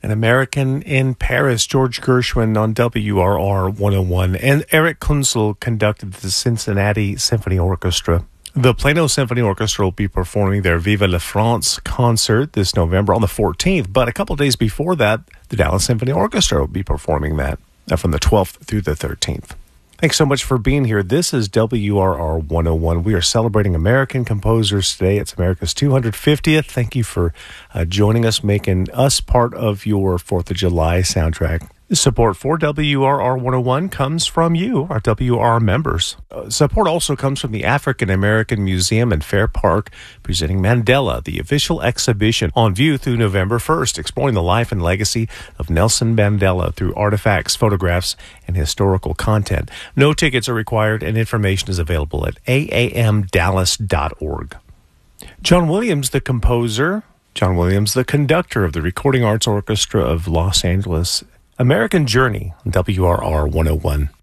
An American in Paris, George Gershwin on WRR 101, and Eric Kunzel conducted the Cincinnati Symphony Orchestra. The Plano Symphony Orchestra will be performing their Vive la France concert this November on the 14th, but a couple days before that, the Dallas Symphony Orchestra will be performing that from the 12th through the 13th. Thanks so much for being here. This is WRR 101. We are celebrating American composers today. It's America's 250th. Thank you for joining us, making us part of your 4th of July soundtrack. Support for WRR 101 comes from you, our WRR members. Support also comes from the African American Museum in Fair Park, presenting Mandela, the official exhibition on view through November 1st, exploring the life and legacy of Nelson Mandela through artifacts, photographs, and historical content. No tickets are required, and information is available at aamdallas.org. John Williams, the composer, John Williams, the conductor of the Recording Arts Orchestra of Los Angeles, American Journey, WRR 101.